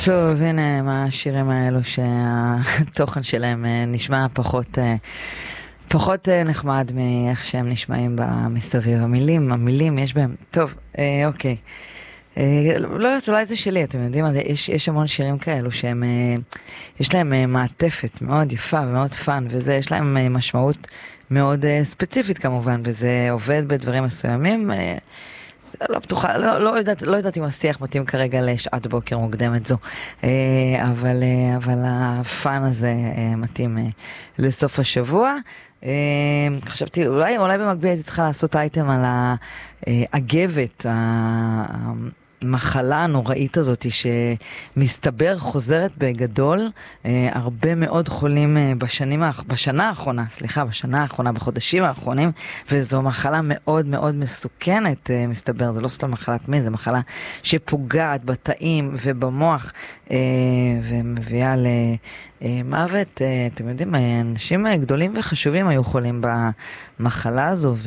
טוב, הנה מהשירים האלו שהתוכן שלהם נשמע פחות נחמד מאיך שהם נשמעים במסביב. המילים יש בהם. טוב, אוקיי. לא יודעת, אולי זה שלי, אתם יודעים, יש המון שירים כאלו שהם, יש להם מעטפת מאוד יפה ומאוד פן, וזה, יש להם משמעות מאוד ספציפית כמובן, וזה עובד בדברים מסוימים. לא בטוחה, לא יודעת אם השיח מתאים כרגע לשעת בוקר מוקדמת זו, אבל הפן הזה מתאים לסוף השבוע. חשבתי, אולי במקביל הייתי צריכה לעשות אייטם על האגבת, המחלה הנוראית הזאת שמסתבר חוזרת בגדול. הרבה מאוד חולים בשנה האחרונה, בחודשים האחרונים, וזו מחלה מאוד מאוד מסוכנת, מסתבר. זה לא סתם מחלת מין, זו מחלה שפוגעת בתאים ובמוח ומביאה למוות. אתם יודעים, אנשים גדולים וחשובים היו חולים במחלה הזו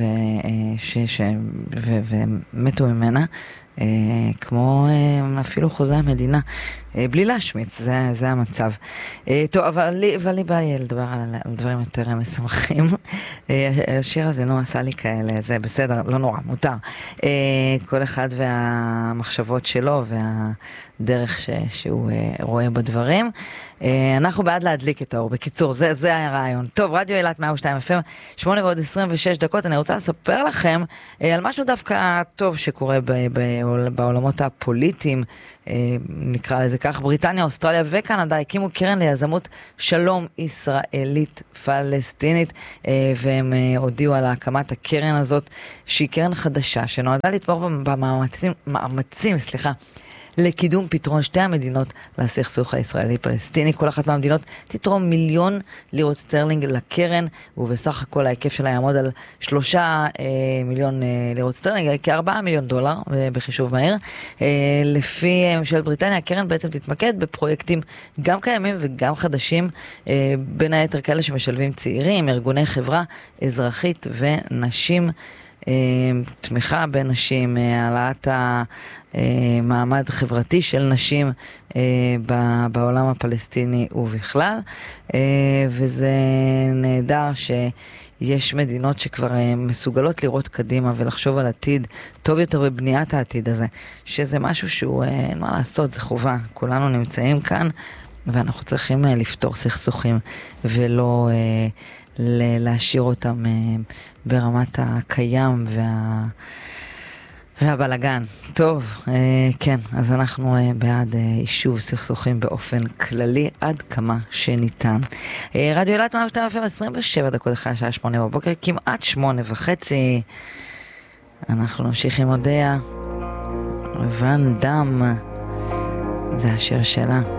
ומתו ממנה. כמו אפילו חוזה המדינה, בלי להשמיץ, זה המצב. טוב, אבל לי בא לי לדבר על דברים יותר משמחים. השיר הזה עשה לי כאלה, זה בסדר, לא נורא, מותר. כל אחד והמחשבות שלו והדרך שהוא רואה בדברים. אנחנו בעד להדליק את האור. בקיצור, זה הרעיון. טוב, רדיו אילת 102 FM, 8:26. אני רוצה לספר לכם על משהו דווקא טוב שקורה בעולמות הפוליטיים, נקרא לזה כך. בריטניה, אוסטרליה וקנדה הקימו קרן ליזמות שלום ישראלית פלסטינית, והם הודיעו על הקמת הקרן הזאת, שהיא קרן חדשה שנועדה לתמוך במאמצים, לקידום פתרון שתי המדינות לסכסוך הישראלי-פלסטיני. כל אחת מהמדינות תתרום 1,000,000 לירות סטרלינג לקרן, ובסך הכל ההיקף שלה יעמוד על 3 מיליון לירות סטרלינג, כ$4 מיליון בחישוב מהיר. לפי ממשלת בריטניה, הקרן בעצם תתמקד בפרויקטים גם קיימים וגם חדשים, בין היתר כאלה שמשלבים צעירים, ארגוני חברה אזרחית ונשים, תמיכה בנשים, העלאת המעמד חברתי של נשים בעולם הפלסטיני ובכלל. וזה נהדר שיש מדינות שכבר מסוגלות לראות קדימה ולחשוב על עתיד טוב יותר בבניית העתיד הזה, שזה משהו שהוא, אין מה לעשות, זה חובה. כולנו נמצאים כאן ואנחנו צריכים לפתור סכסוכים ולא להשאיר אותם ברמת הקיים והבלגן. טוב, כן, אז אנחנו בעד יישוב סכסוכים באופן כללי עד כמה שניתן. רדיו אילת 102 FM, 27 דקות אחרי השעה 8 בבוקר, כמעט 8:30. אנחנו נמשיך עם הודיה. ואן דם, זה השיר שלה.